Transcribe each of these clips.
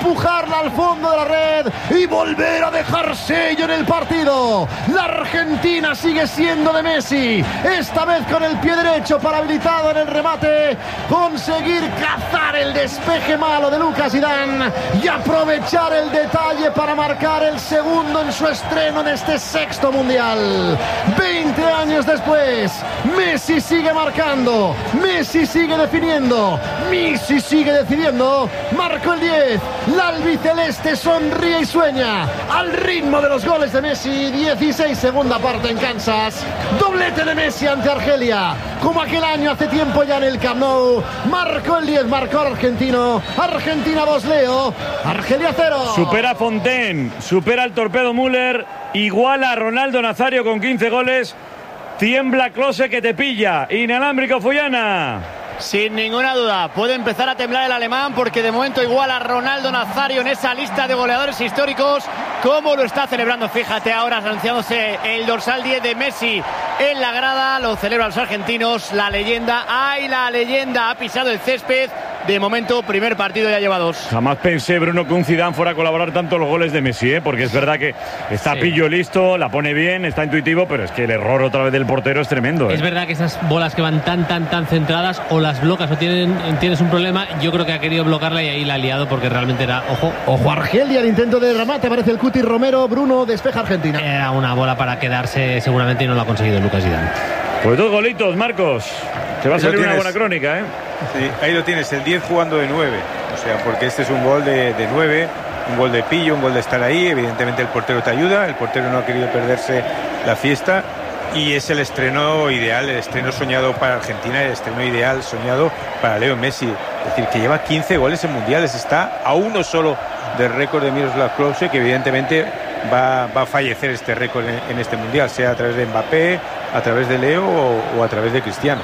empujarla al fondo de la red y volver a dejar sello en el partido. La Argentina sigue siendo de Messi, esta vez con el pie derecho para habilitado en el remate, conseguir cazar el despeje malo de Lucas Zidane y aprovechar el detalle para marcar el segundo en su estreno en este sexto mundial. 20 años después, Messi sigue marcando, Messi sigue definiendo, Messi sigue decidiendo. Marcó el 10, la albiceleste sonríe y sueña al ritmo de los goles de Messi. 16 segunda parte en Kansas, doblete de Messi ante Argelia, como aquel año hace tiempo ya en el Camp Nou. Marcó el 10, marcó el argentino. Argentina 2, Leo, Argelia 0. Supera Fontaine, supera el Torpedo Müller, iguala a Ronaldo Nazario con 15 goles. Tiembla Klose que te pilla. Inalámbrico Fuyana. Sin ninguna duda, puede empezar a temblar el alemán porque de momento iguala a Ronaldo Nazario en esa lista de goleadores históricos. ¿Cómo lo está celebrando? Fíjate ahora anunciándose el dorsal 10 de Messi en la grada. Lo celebran los argentinos. La leyenda, ¡ay, la leyenda! Ha pisado el césped. De momento, primer partido ya lleva 2. Jamás pensé, Bruno, que un Zidane fuera a colaborar tanto los goles de Messi, porque es verdad que está pillo listo, la pone bien, está intuitivo, pero es que el error otra vez del portero es tremendo. Es verdad que esas bolas que van tan centradas, o las blocas o tienes un problema. Yo creo que ha querido bloquearla y ahí la ha liado, porque realmente era, ojo Argelia, el intento de remate, aparece el Cuti Romero. Bruno, despeja Argentina. Era una bola para quedarse seguramente y no lo ha conseguido Lucas Zidane. Pues 2 golitos, Marcos. Te va a salir una buena crónica, ¿eh? Sí, ahí lo tienes, el 10 jugando de 9. O sea, porque este es un gol de 9, un gol de pillo, un gol de estar ahí. Evidentemente el portero te ayuda, el portero no ha querido perderse la fiesta. Y es el estreno ideal, el estreno soñado para Argentina, el estreno ideal soñado para Leo Messi. Es decir, que lleva 15 goles en mundiales, está a uno solo del récord de Miroslav Klose, que evidentemente va a fallecer este récord en este mundial, sea a través de Mbappé, a través de Leo o a través de Cristiano.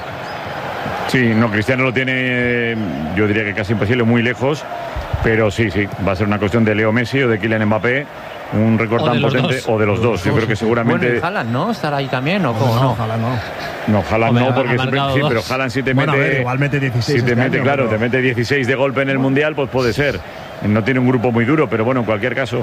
Sí, no, Cristiano lo tiene, yo diría que casi imposible, muy lejos, pero sí, va a ser una cuestión de Leo Messi o de Kylian Mbappé, un récord tan potente, o de los dos. Yo creo que seguramente. Bueno, y Haaland, ¿no? ¿Estará ahí también o cómo no? Haaland no. No, Haaland no, porque sí, pero Haaland si te mete. Bueno, a ver, igual mete 16. Si te mete, claro, te mete 16 de golpe en el mundial, pues puede ser. No tiene un grupo muy duro, pero bueno, en cualquier caso,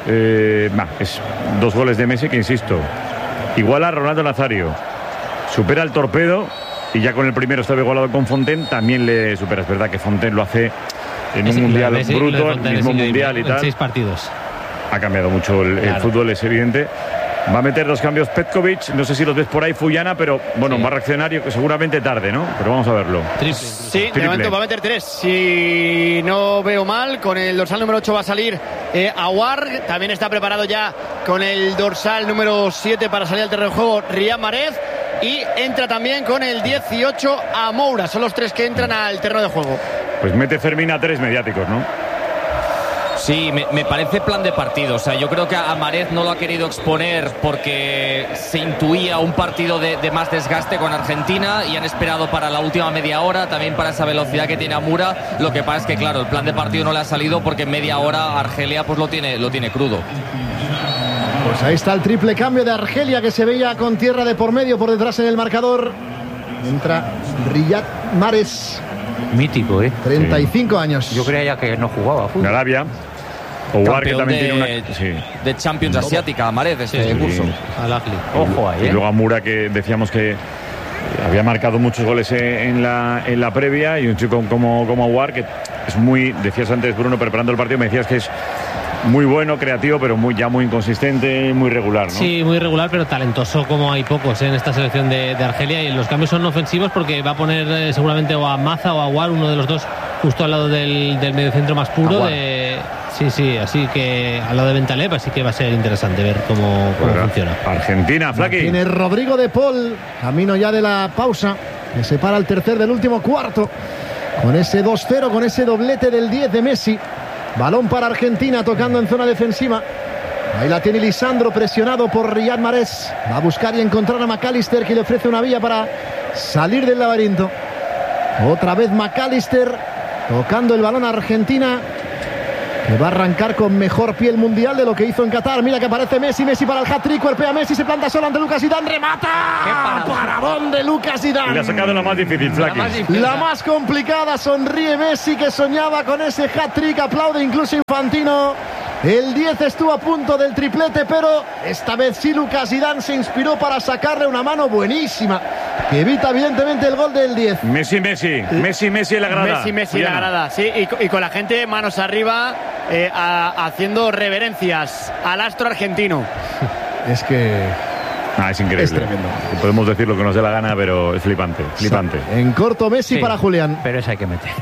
es 2 goles de Messi que, insisto, iguala a Ronaldo Nazario, supera el Torpedo. Y ya con el primero estaba igualado con Fontaine, también le supera. Es verdad que Fontaine lo hace en un mundial bruto, el mismo mundial y tal. 6 partidos. Ha cambiado mucho el fútbol, es evidente. Va a meter 2 cambios Petkovic, no sé si los ves por ahí, Fuyana, pero bueno, va a reaccionar seguramente tarde, ¿no? Pero vamos a verlo. Sí, de momento va a meter 3. Si no veo mal, con el dorsal número 8 va a salir Aouar. También está preparado ya con el dorsal número 7 para salir al terreno de juego Riyad Mahrez. Y entra también con el 18 a Moura. Son los 3 que entran al terreno de juego. Pues mete Fermín a 3 mediáticos, ¿no? Sí, me parece plan de partido. O sea, yo creo que a Mahrez no lo ha querido exponer porque se intuía un partido de más desgaste con Argentina y han esperado para la última media hora, también para esa velocidad que tiene Amura. Lo que pasa es que, claro, el plan de partido no le ha salido porque en media hora Argelia pues lo tiene crudo. Pues ahí está el triple cambio de Argelia, que se veía con tierra de por medio por detrás en el marcador. Entra Riyad Mahrez. Mítico, 35 años. Yo creía que no jugaba fútbol. En Arabia. Aouar, que también tiene una. De Champions Asiática, Mahrez, este curso. Ojo ahí. Y luego Amura, que decíamos que había marcado muchos goles en la previa, y un chico como Aouar, que es muy, decías antes, Bruno, preparando el partido, me decías que es muy bueno, creativo, pero muy inconsistente, muy regular, ¿no? Sí, muy regular, pero talentoso como hay pocos en esta selección de Argelia. Y los cambios son ofensivos porque va a poner seguramente o a Maza o a Aouar, uno de los dos, justo al lado del mediocentro más puro. Sí, así que al lado de Bentaleb, así que va a ser interesante ver cómo funciona. Argentina, Flaqui. Tiene Rodrigo de Paul, camino ya de la pausa, que separa el tercer del último cuarto. Con ese 2-0, con ese doblete del 10 de Messi. Balón para Argentina, tocando en zona defensiva. Ahí la tiene Lisandro, presionado por Riyad Mahrez. Va a buscar y encontrar a McAllister, que le ofrece una vía para salir del laberinto. Otra vez McAllister, tocando el balón a Argentina, que que va a arrancar con mejor pie el Mundial de lo que hizo en Qatar. Mira que aparece Messi para el hat-trick, cuerpea Messi, se planta solo ante Lucas Zidane, remata. Paradón de Lucas Zidane. Y le ha sacado la más difícil, Flaky. La más complicada, sonríe Messi que soñaba con ese hat-trick, aplaude incluso Infantino. El 10 estuvo a punto del triplete, pero esta vez sí Lucas Zidane se inspiró para sacarle una mano buenísima que evita evidentemente el gol del 10. Messi en la grada. Messi en la grada, sí, y con la gente manos arriba haciendo reverencias al astro argentino. Es que... es increíble. Es tremendo. Podemos decir lo que nos dé la gana, pero es flipante. En corto Messi para Julián. Pero eso hay que meter.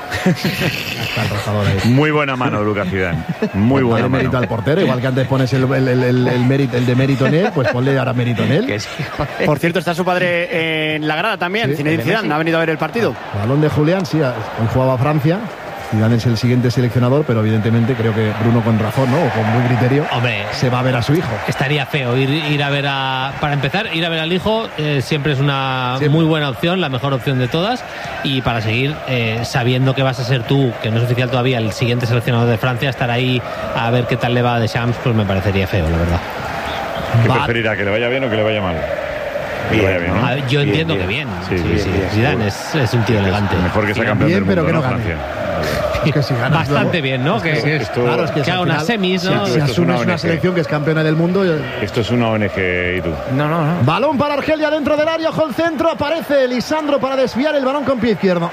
Está el rozador ahí. Muy buena mano de Lucas Zidane. Muy buena mano. Mérito al portero, igual que antes pones el de mérito en él, pues ponle ahora mérito en él. Por cierto, está su padre en la grada también. Zinedine Zidane ha venido a ver el partido. Balón de Julián, sí, hoy jugaba Francia. Zidane es el siguiente seleccionador, pero evidentemente creo que Bruno con razón, ¿no? O con buen criterio, se va a ver a su hijo. Estaría feo ir a ver para empezar, ir a ver al hijo siempre es una muy buena opción, la mejor opción de todas, y para seguir sabiendo que vas a ser tú, que no es oficial todavía, el siguiente seleccionador de Francia, estar ahí a ver qué tal le va a Deschamps, pues me parecería feo, la verdad. ¿Qué preferirá, que le vaya bien o que le vaya mal? Bien, ¿no? Yo entiendo que bien. Sí. Zidane es un tío elegante. Mejor que sea campeón del mundo, ¿no? Francia. Que si ganas bastante bien, ¿no? Que haga unas semis, ¿no? Si asumes una selección que es campeona del mundo. Esto es una ONG, y tú. No. Balón para Argelia dentro del área, ojo el centro, aparece Lisandro para desviar el balón con pie izquierdo.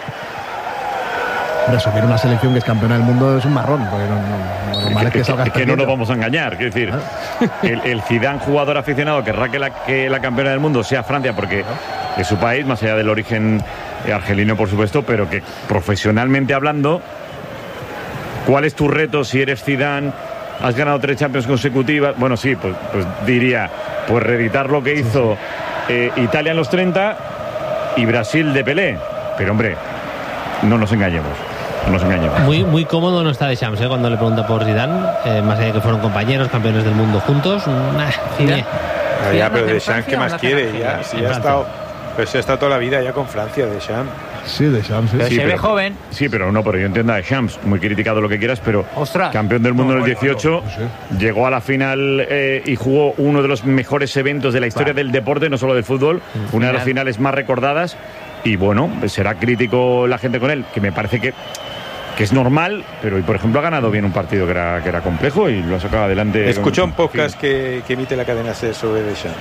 Resumir una selección que es campeona del mundo es un marrón, porque es que no nos vamos a engañar. Quiero decir, el Zidane, jugador aficionado, querrá que la campeona del mundo sea Francia porque es su país, más allá del origen argelino, por supuesto, pero que profesionalmente hablando, ¿cuál es tu reto si eres Zidane? Has ganado 3 Champions consecutivas. Bueno, sí, pues diría, pues reeditar lo que hizo Italia en los 30 y Brasil de Pelé. Pero hombre, no nos engañemos. Muy cómodo no está Deschamps cuando le pregunta por Zidane, más allá de que fueron compañeros, campeones del mundo juntos. Pero Deschamps, ¿qué más quiere? Si ha estado toda la vida ya con Francia, Deschamps. Sí, Deschamps. Pero se ve joven. Sí, pero yo entiendo a Deschamps, muy criticado lo que quieras, pero campeón del mundo en el 18, llegó a la final y jugó uno de los mejores eventos de la historia del deporte, no solo del fútbol, una de las finales más recordadas. Y bueno, será crítico la gente con él, que me parece que es normal, pero por ejemplo ha ganado bien un partido que era complejo y lo ha sacado adelante. Escuchó un podcast que emite la cadena SER sobre Deschamps.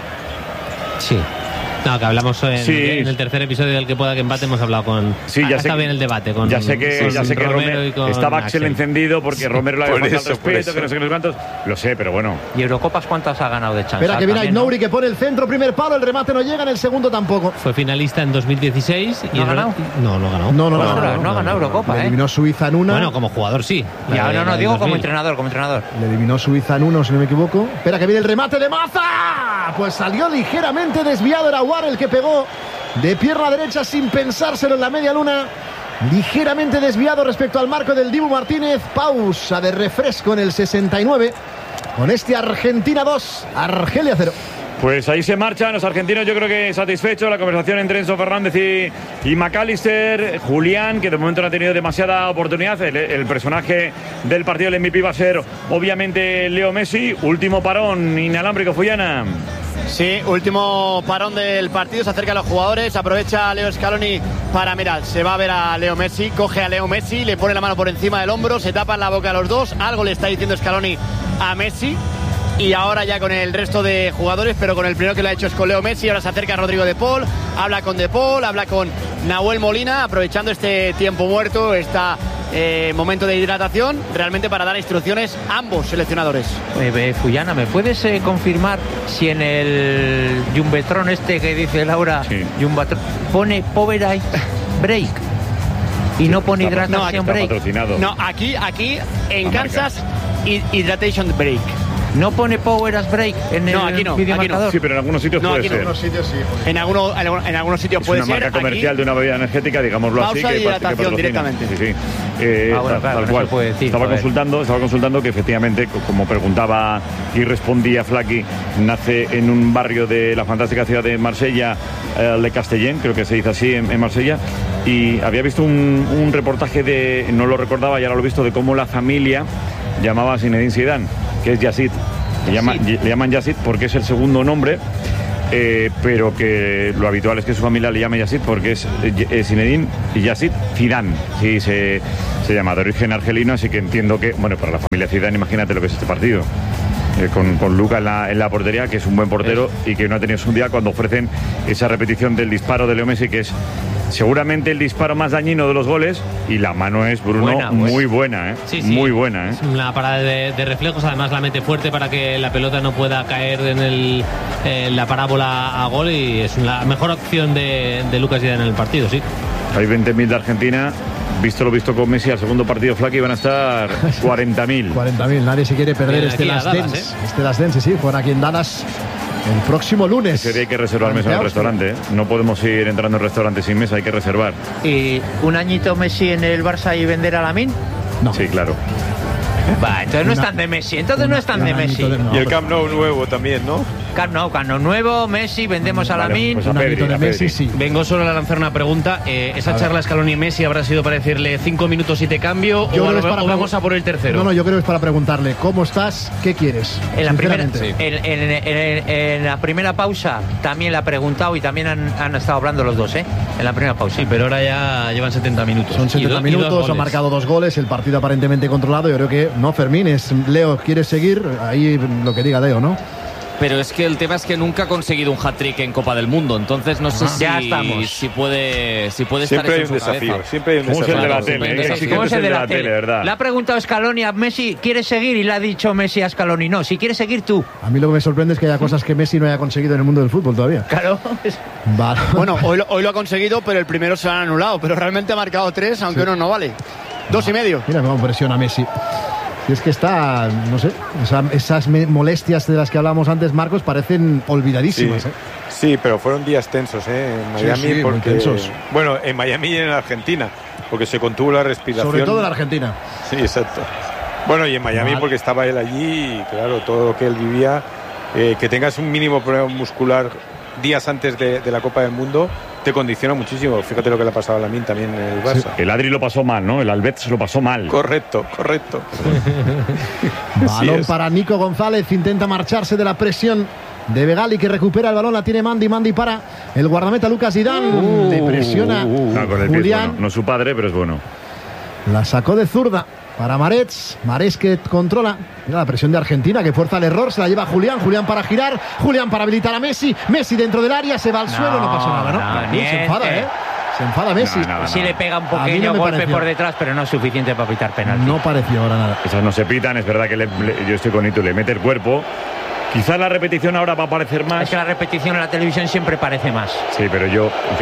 Sí. No, que hablamos en el tercer episodio del que pueda que empate, hemos hablado con... Sí, ya sé, bien el debate. Ya sé que Romero estaba Axel encendido porque Romero le había faltado el respeto, que no sé qué cuántos. Lo sé, pero bueno. ¿Y Eurocopas cuántas ha ganado de chance? Espera que viene Nouri que pone el centro, primer palo, el remate no llega, en el segundo tampoco. Fue finalista en 2016. ¿No ha ganado? No ha ganado. No ha ganado Eurocopa, Le eliminó Suiza en una. Bueno, como jugador sí. No, digo como entrenador. Le eliminó Suiza en uno, si no me equivoco. Espera que viene el remate de Maza. Pues salió ligeramente desviado, era Aouar el que pegó de pierna derecha sin pensárselo en la media luna, ligeramente desviado respecto al marco del Dibu Martínez. Pausa de refresco en el 69 con este Argentina 2, Argelia 0. Pues ahí se marchan los argentinos, yo creo que satisfechos. La conversación entre Enzo Fernández y McAllister. Julián, que de momento no ha tenido demasiada oportunidad. El personaje del partido del MVP va a ser obviamente Leo Messi. Último parón inalámbrico, Fullana. Sí, último parón del partido, se acercan los jugadores, aprovecha Leo Scaloni para mirar, se va a ver a Leo Messi, coge a Leo Messi, le pone la mano por encima del hombro, se tapan la boca a los dos, algo le está diciendo Scaloni a Messi. Y ahora ya con el resto de jugadores, pero con el primero que lo ha hecho es con Leo Messi. Ahora se acerca Rodrigo de Paul, habla con De Paul, habla con Nahuel Molina, aprovechando este tiempo muerto, momento de hidratación, realmente para dar instrucciones a ambos seleccionadores. Fullana, ¿me puedes confirmar si en el Jumbetron que dice Laura, Jumbetron, pone Power Break y no pone Hydration Break? No, aquí en Kansas, Hydration Break. ¿No pone Power as Break en el videomarcador? Sí, pero en algunos sitios puede ser. En algunos sitios sí. En algunos sitios puede ser. Es una marca comercial de una bebida energética, digámoslo así. Pausa de hidratación directamente. Sí. Tal cual. Estaba consultando que efectivamente, como preguntaba y respondía Flaky, nace en un barrio de la fantástica ciudad de Marsella, Le Castellén, creo que se dice así en Marsella. Y había visto un reportaje no lo recordaba y ahora lo he visto, de cómo la familia llamaba a Zinedine Zidane, que es Yazid. Le llaman Yazid porque es el segundo nombre, pero que lo habitual es que su familia le llame Yazid porque es Zinedine Yazid Zidane. Sí, se llama de origen argelino, así que entiendo que, bueno, para la familia Zidane, imagínate lo que es este partido. Con Luka en la portería, que es un buen portero y que no ha tenido su día, cuando ofrecen esa repetición del disparo de Leo Messi, que es seguramente el disparo más dañino de los goles, y la mano es, Bruno, muy buena, Sí. Muy buena, Es una parada de reflejos, además la mete fuerte para que la pelota no pueda caer en la parábola a gol, y es la mejor opción de Lucas Zidane en el partido, sí. Hay 20.000 de Argentina. Visto lo visto con Messi al segundo partido, Flaky, van a estar 40.000. 40.000, nadie se quiere perder este Last Dance. Este Last Dance, sí, juega aquí en Dallas el próximo lunes. Ese día hay que reservar mesa en el restaurante, No podemos ir entrando en restaurantes sin mesa, hay que reservar. ¿Y un añito Messi en el Barça y vender a Lamine? No. Sí, claro. Va, entonces no están de Messi, Y el Camp Nou nuevo también, ¿no? Camp Nou nuevo, Messi, vendemos a Lamine. Pues a Pedri, de Messi, sí. Vengo solo a lanzar una pregunta. ¿Esa charla Scaloni-Messi habrá sido para decirle 5 minutos y te cambio, o vamos a por el tercero? No, yo creo que es para preguntarle ¿cómo estás? ¿Qué quieres? En la primera pausa también le ha preguntado, y también han estado hablando los dos, en la primera pausa. Sí, pero ahora ya llevan 70 minutos. Son 70 minutos, han marcado 2 goles, el partido aparentemente controlado. Yo creo que no, Fermín, es Leo, ¿quieres seguir? Ahí lo que diga Leo, ¿no? Pero es que el tema es que nunca ha conseguido un hat-trick en Copa del Mundo, entonces no sé si puede estar siempre hay en un su desafío, cabeza. siempre hay un ¿Cómo es el de la desafío. tele? ¿Cómo es el de la tele, verdad? Le ha preguntado Scaloni a Messi, ¿quieres seguir? Y le ha dicho Messi a Scaloni, no, si quieres seguir tú. A mí lo que me sorprende es que haya cosas que Messi no haya conseguido en el mundo del fútbol todavía. Claro. Vale. Bueno, hoy lo ha conseguido, pero el primero se lo han anulado. Pero realmente ha marcado 3, aunque uno no vale. 2,5. Mira cómo presiona Messi. Y es que está, no sé, esas molestias de las que hablábamos antes, Marcos, parecen olvidadísimas. Sí, pero fueron días tensos, en Miami, sí, porque muy tensos. Bueno, en Miami y en Argentina, porque se contuvo la respiración. Sobre todo en Argentina. Sí, exacto. Bueno, y en Miami porque estaba él allí, y claro, todo lo que él vivía, que tengas un mínimo problema muscular días antes de la Copa del Mundo te condiciona muchísimo. Fíjate lo que le ha pasado a Lamine también en el Barça. Sí. El Adri lo pasó mal, ¿no? El Alves lo pasó mal. Correcto. Balón para Nico González, intenta marcharse de la presión de Begali, que recupera el balón, la tiene Mandy para el guardameta Lucas Zidane. Le presiona con el pie, Julián. bueno. No es su padre, pero es bueno. La sacó de zurda para Marets que controla. Mira la presión de Argentina, que fuerza el error, se la lleva Julián para girar, Julián para habilitar a Messi dentro del área, se va al suelo, no pasó nada, ¿no? Se enfada, se enfada Messi. Sí le pega un pequeño golpe por detrás, pero no es suficiente para pitar penalti. No pareció ahora nada. Esas no se pitan, es verdad que yo estoy con Itu, le mete el cuerpo. Quizás la repetición ahora va a parecer más. Es que la repetición en la televisión siempre parece más. Sí, pero yo, en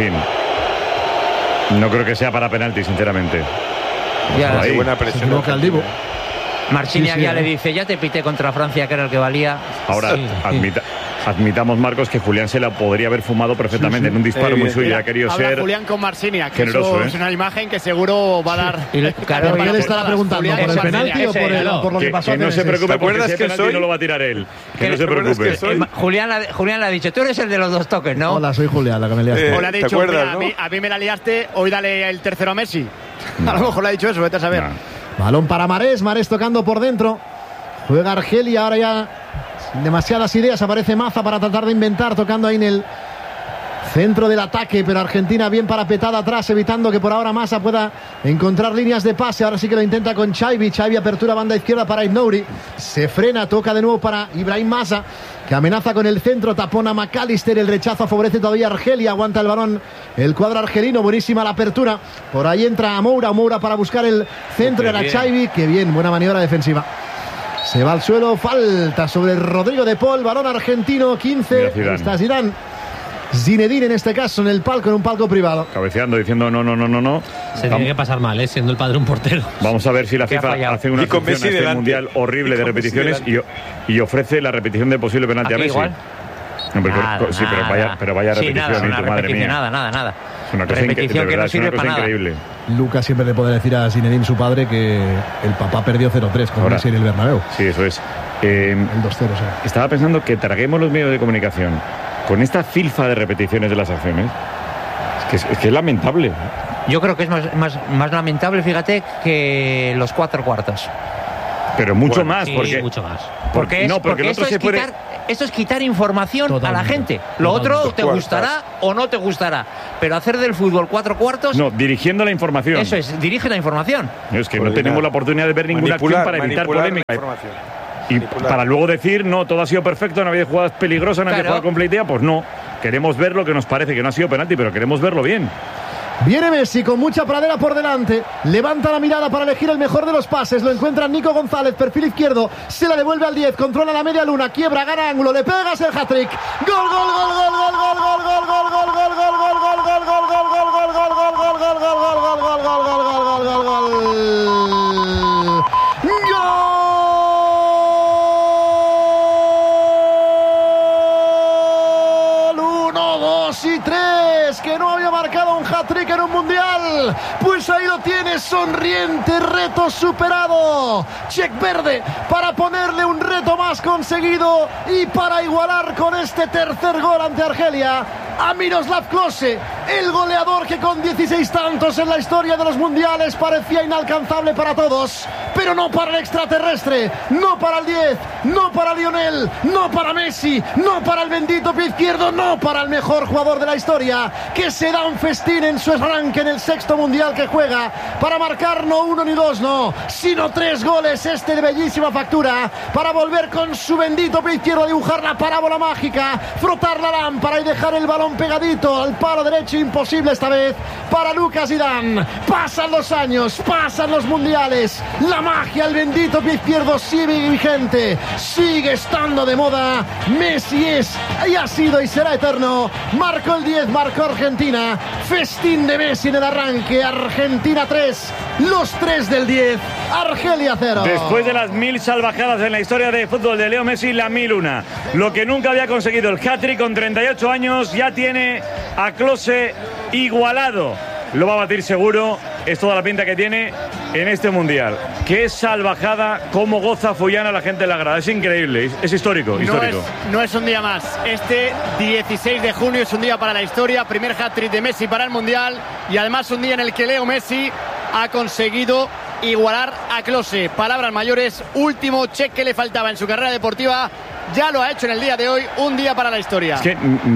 fin, no creo que sea para penalti, sinceramente. Ya, buena presión. Marciniak ya le dice, ya te pité contra Francia, que era el que valía. Ahora, admitamos, Marcos, que Julián se la podría haber fumado perfectamente en un disparo muy suyo. Ha querido habla ser Julián con Marciniak, que generoso, eso es una imagen que seguro va a dar. Claro, ¿por qué le estará preguntando? ¿Por el penalti o por lo que pasó? Que no se preocupe, porque si que penalti no lo va a tirar él. Que no se preocupe. Julián le ha dicho, tú eres el de los 2 toques, ¿no? Hola, soy Julián, la que me liaste. O le ha dicho, acuerdas, ¿no? a mí me la liaste, hoy dale el tercero a Messi. A lo mejor le ha dicho eso, vete a saber. Balón para Marés tocando por dentro. Juega Argelia, ahora ya sin demasiadas ideas, aparece Maza para tratar de inventar, tocando ahí en el centro del ataque, pero Argentina bien parapetada atrás, evitando que por ahora Maza pueda encontrar líneas de pase. Ahora sí que lo intenta con Chaibi, apertura banda izquierda para Ibnouri, se frena, toca de nuevo para Ibrahim Maza, que amenaza con el centro, tapona McAllister, el rechazo favorece todavía a Argelia, aguanta el balón el cuadro argelino, buenísima la apertura, por ahí entra Moura para buscar el centro, era Chaibi, que bien, buena maniobra defensiva. Se va al suelo, falta sobre Rodrigo de Paul, balón argentino, 15, está Zidane. Zinedine en este caso en el palco, en un palco privado. Cabeceando, diciendo no. Se tiene que pasar mal, siendo el padre un portero. Vamos a ver si la FIFA hace una excepción a este mundial horrible de repeticiones y ofrece la repetición de posible penalti a Messi. Igual. No, pero vaya repetición, tu madre mía. Nada. Es una cosa, repetición que no sirve para nada. Increíble. Lucas siempre le puede decir a Zinedine, su padre, que el papá perdió 0-3 con Messi en el Bernabéu. Sí, eso es. El 2-0, Estaba pensando que traguemos los medios de comunicación con esta filfa de repeticiones de las acciones. Es que es lamentable. Yo creo que es más lamentable, fíjate, que los 4 cuartos. Pero mucho más, Sí, porque mucho más. Porque el otro esto se puede. esto es quitar información Totalmente. a la gente. Lo otro te gustará o no te gustará. Pero hacer del fútbol 4 cuartos. No, dirigiendo la información. Eso es, dirige la información. Es que no tenemos la oportunidad de ver ninguna acción para evitar polémica. Y para luego decir, no, todo ha sido perfecto, no había jugadas peligrosas, no había jugada completita, pues no. Queremos ver lo que nos parece que no ha sido penalti, pero queremos verlo bien. Viene Messi con mucha pradera por delante. Levanta la mirada para elegir el mejor de los pases. Lo encuentra Nico González, perfil izquierdo. Se la devuelve al 10. Controla la media luna. Quiebra, gana ángulo. Le pegas el hat-trick. Gol, gol, gol, gol, gol, gol, gol, gol, gol, gol, gol, gol, gol, gol, gol, gol, gol, y 3, que no había marcado un hat-trick en un mundial. Pues ahí lo tienes, sonriente, reto superado. Check verde para ponerle un reto más conseguido y para igualar con este tercer gol ante Argelia a Miroslav Klose, el goleador que con 16 tantos en la historia de los mundiales parecía inalcanzable para todos, pero no para el extraterrestre, no para el 10, no para Lionel, no para Messi, no para el bendito pie izquierdo, no para el mejor jugador de la historia, que se da un festín en su arranque en el sexto mundial que juega para marcar no uno ni dos, no, sino 3 goles, este de bellísima factura, para volver con su bendito pie izquierdo a dibujar la parábola mágica, frotar la lámpara y dejar el balón pegadito al palo derecho, imposible esta vez para Lucas Zidane. Pasan los años, pasan los mundiales, la magia, el bendito pie izquierdo sigue vigente, sigue estando de moda. Messi es y ha sido y será eterno. Marcó el 10, marcó Argentina. Festín de Messi en el arranque. Argentina 3, los 3 del 10, Argelia 0. Después de las 1000 salvajadas en la historia de fútbol de Leo Messi, la 1001. Lo que nunca había conseguido el hat-trick con 38 años, ya tiene a Klose igualado. Lo va a batir seguro, es toda la pinta que tiene en este mundial. Qué salvajada, cómo goza Fuyana la gente de la grada. Es increíble, es histórico. No es un día más. Este 16 de junio es un día para la historia. Primer hat-trick de Messi para el mundial. Y además un día en el que Leo Messi ha conseguido igualar a Klose. Palabras mayores, último check que le faltaba en su carrera deportiva. Ya lo ha hecho en el día de hoy, un día para la historia. Es que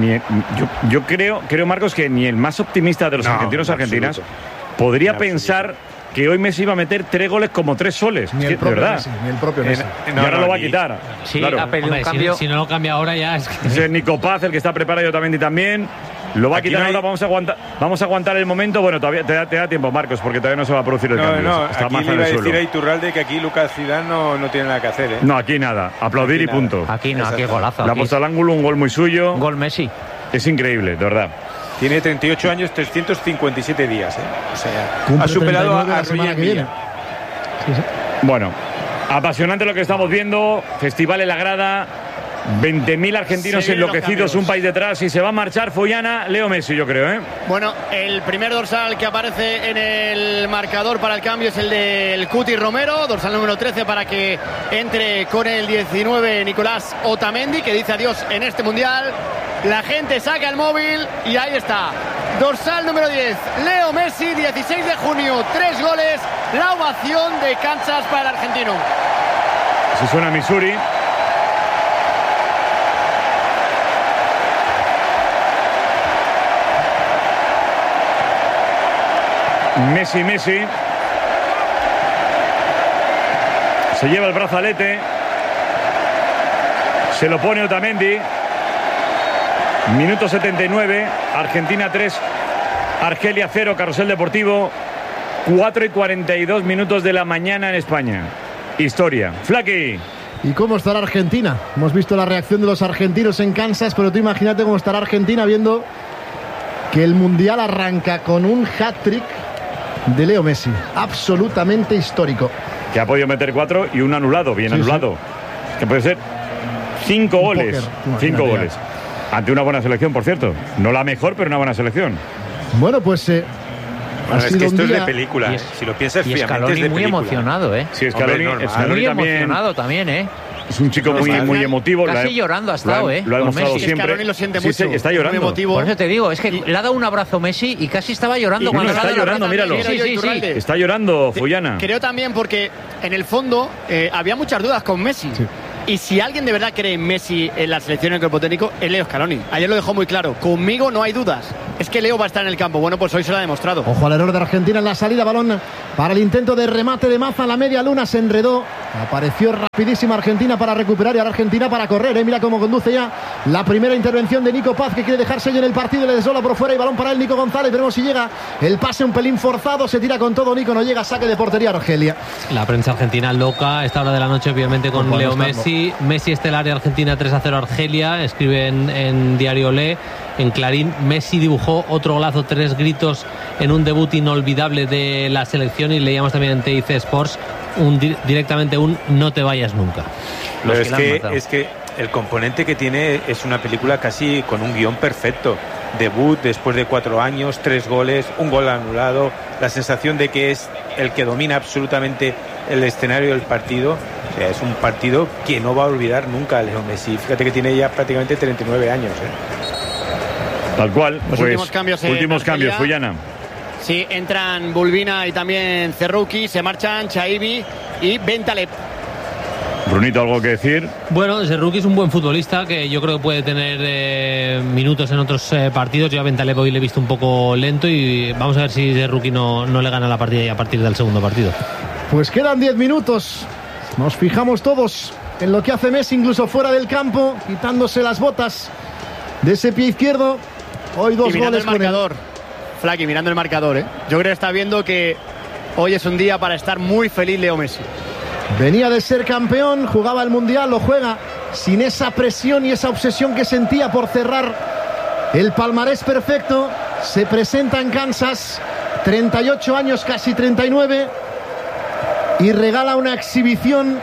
yo creo, Marcos, que ni el más optimista de los argentinos argentinas podría pensar que hoy Messi iba a meter 3 goles como 3 soles. Ni el propio Messi, ni el propio Messi. Y ahora lo va a quitar. Sí, claro. ha pedido un cambio. Si no lo cambia ahora ya es que... Es Nico Paz, el que está preparado también. Lo va a quitar ahora, vamos a aguantar el momento. Bueno, todavía te da tiempo, Marcos, porque todavía no se va a producir el cambio. No, está aquí más le iba a decir suelo. a Iturralde que aquí Lucas Zidane no tiene nada que hacer, ¿eh? No, aquí nada. Aplaudir aquí y punto. nada. Aquí no, aquí golazo. Le ha puesto al ángulo, un gol muy suyo. Gol Messi. Es increíble, de verdad. Tiene 38 años, 357 días, ¿eh? O sea, Cumple ha superado 39 a la semana Roger que viene. Milla. Bueno, apasionante lo que estamos viendo. Festival en la grada. 20.000 argentinos enloquecidos, un país detrás, y se va a marchar Fuyana, Leo Messi, yo creo, ¿eh? Bueno, el primer dorsal que aparece en el marcador para el cambio es el del Cuti Romero, dorsal número 13 para que entre con el 19 Nicolás Otamendi, que dice adiós en este mundial. La gente saca el móvil y ahí está. Dorsal número 10, Leo Messi, 16 de junio, 3 goles, la ovación de Kansas para el argentino. Si suena Missouri. Messi se lleva el brazalete, se lo pone Otamendi. Minuto 79, Argentina 3, Argelia 0, Carrusel Deportivo. 4:42 de la mañana en España. Historia. Flaky. ¿Y cómo estará Argentina? Hemos visto la reacción de los argentinos en Kansas, pero tú imagínate cómo estará Argentina viendo que el mundial arranca con un hat-trick de Leo Messi, absolutamente histórico. Que ha podido meter 4 y un anulado, bien anulado. Sí. Que puede ser 5 goles. 5 goles. Ante una buena selección, por cierto. No la mejor, pero una buena selección. Bueno, pues... Bueno, es que esto es de película. Si lo piensas fríamente, Scaloni es de muy película. emocionado, ¿eh? Sí, Scaloni muy también, emocionado también, ¿eh? Es un chico muy emotivo. Casi llorando ha estado, Lo ha demostrado Messi. siempre. Scaloni lo siente mucho. Sí, está llorando. Muy emotivo. Por eso te digo, es que le ha dado un abrazo Messi y casi estaba llorando cuando está llorando, míralo. Sí. Está llorando Fuyana. Creo también porque en el fondo había muchas dudas con Messi. Sí. Y si alguien de verdad cree en Messi en la selección en el cuerpo técnico, es Leo Scaloni. Ayer lo dejó muy claro. Conmigo no hay dudas. Es que Leo va a estar en el campo. Bueno, pues hoy se lo ha demostrado. Ojo al error de Argentina en la salida. Balón para el intento de remate de Maza. La media luna se enredó. Apareció rapidísima Argentina para recuperar y ahora Argentina para correr. Mira cómo conduce ya la primera intervención de Nico Paz, que quiere dejar sello en el partido. Le desdola por fuera y balón para el Nico González. Veremos si llega el pase un pelín forzado. Se tira con todo. Nico no llega. Saque de portería Argelia. La prensa argentina loca a esta hora de la noche, obviamente, con Leo Messi. Messi estelar de Argentina 3-0 Argelia. Escribe en Diario Le. En Clarín, Messi dibujó otro golazo, 3 gritos en un debut inolvidable de la selección. Y leíamos también en TIC Sports directamente un no te vayas nunca. Es que el componente que tiene es una película casi con un guión perfecto. Debut después de 4 años, 3 goles, un gol anulado, la sensación de que es el que domina absolutamente el escenario del partido. O sea, es un partido que no va a olvidar nunca a Leo Messi. Fíjate que tiene ya prácticamente 39 años. Tal cual. Los últimos cambios, Fullana. Sí, entran Bulbina y también Cerruqui, se marchan Chaibi y Bentaleb. Brunito, ¿algo que decir? Bueno, Cerruqui es un buen futbolista que yo creo que puede tener minutos en otros partidos. Yo a Bentaleb hoy le he visto un poco lento y vamos a ver si Cerruqui no le gana la partida y a partir del segundo partido. Pues quedan 10 minutos. Nos fijamos todos en lo que hace Messi, incluso fuera del campo, quitándose las botas de ese pie izquierdo. Hoy 2 goles el marcador. Flaky, mirando el marcador, Yo creo que está viendo que hoy es un día para estar muy feliz Leo Messi. Venía de ser campeón, jugaba el Mundial, lo juega sin esa presión y esa obsesión que sentía por cerrar el palmarés perfecto. Se presenta en Kansas, 38 años, casi 39, y regala una exhibición.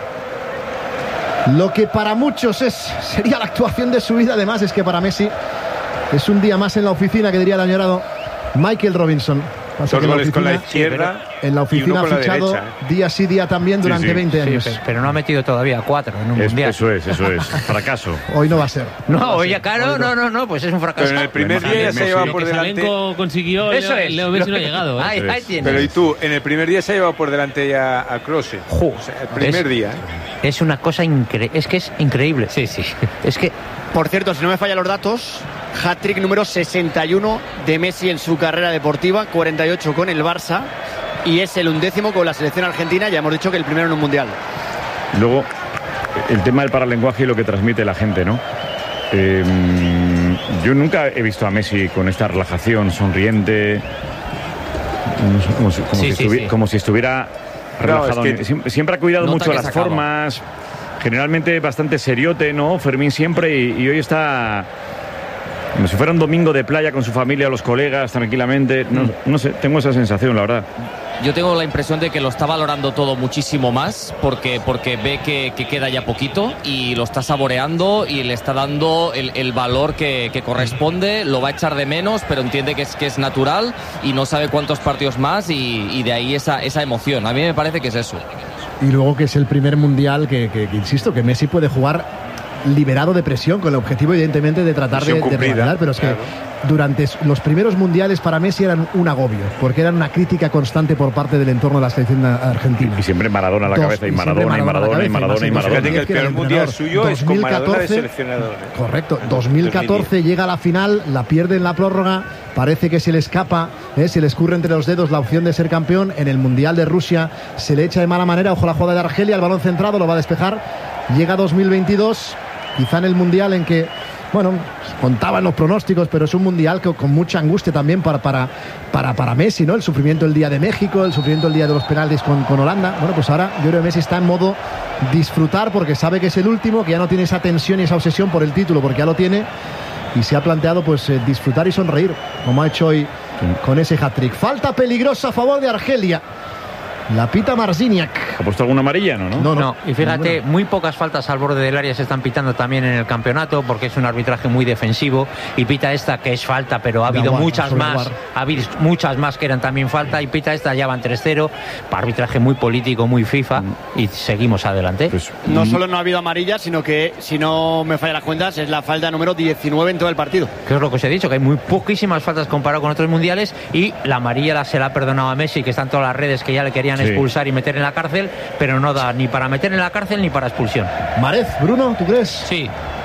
Lo que para muchos sería la actuación de su vida. Además es que para Messi es un día más en la oficina, que diría el añorado Michael Robinson. 2 goles con la izquierda. En la oficina ha fichado día sí, día también durante 20 años. Pero no ha metido todavía 4 en un mundial. Eso es. Fracaso. Hoy no va a ser. No, ya claro, no, pues es un fracaso. Pero en el primer día ya se lleva por delante. Consiguió, eso Leo Messi no ha llegado. Ahí tienes. Pero y tú, en el primer día se ha llevado por delante ya a Klose. O sea, el primer día. Es una cosa increíble. Es que es increíble. Sí. Es que. Por cierto, si no me fallan los datos, hat-trick número 61 de Messi en su carrera deportiva, 48 con el Barça, y es el 11º con la selección argentina. Ya hemos dicho que el primero en un mundial. Luego, el tema del paralenguaje y lo que transmite la gente, ¿no? Yo nunca he visto a Messi con esta relajación, sonriente, como si estuviera relajado. Siempre ha cuidado mucho las formas. Generalmente bastante seriote, ¿no? Fermín siempre, y hoy está como si fuera un domingo de playa con su familia, los colegas, tranquilamente. No sé, tengo esa sensación, la verdad. Yo tengo la impresión de que lo está valorando todo muchísimo más porque ve que queda ya poquito y lo está saboreando y le está dando el valor que corresponde. Lo va a echar de menos, pero entiende que es natural y no sabe cuántos partidos más, y de ahí esa emoción. A mí me parece que es eso. Y luego que es el primer mundial que insisto, que Messi puede jugar liberado de presión, con el objetivo evidentemente de tratar de revalidar, pero es que durante los primeros mundiales para Messi eran un agobio, porque eran una crítica constante por parte del entorno de la selección argentina. Y siempre Maradona a la cabeza, y Maradona. Fíjate que el peor mundial suyo es con Maradona de seleccionador. Correcto, 2014 llega a la final, la pierde en la prórroga, parece que se le escapa, se le escurre entre los dedos la opción de ser campeón. En el Mundial de Rusia se le echa de mala manera. Ojo la jugada de Argelia, el balón centrado, lo va a despejar. Llega 2022, quizá en el Mundial en que, bueno, contaban los pronósticos, pero es un mundial con mucha angustia también para Messi, ¿no? El sufrimiento el día de México, el sufrimiento el día de los penaltis con Holanda. Bueno, pues ahora yo creo que Messi está en modo disfrutar, porque sabe que es el último, que ya no tiene esa tensión y esa obsesión por el título, porque ya lo tiene, y se ha planteado pues disfrutar y sonreír, como ha hecho hoy con ese hat-trick. Falta peligrosa a favor de Argelia. La pita Marciniak. ¿Ha puesto alguna amarilla? No. Y fíjate, muy pocas faltas al borde del área se están pitando también en el campeonato, porque es un arbitraje muy defensivo, y pita esta que es falta, pero ha habido muchas más que eran también falta, y pita esta, ya van 3-0, arbitraje muy político, muy FIFA, y seguimos adelante. Pues, no solo no ha habido amarilla, sino que, si no me fallan las cuentas, es la falta número 19 en todo el partido. Que es lo que os he dicho, que hay muy poquísimas faltas comparado con otros mundiales, y la amarilla se la ha perdonado a Messi, que está en todas las redes, que ya le querían expulsar y meter en la cárcel, cárcel, pero no da ni para meter en la cárcel ni para expulsión. Marez, Bruno, ¿tú crees? Sí.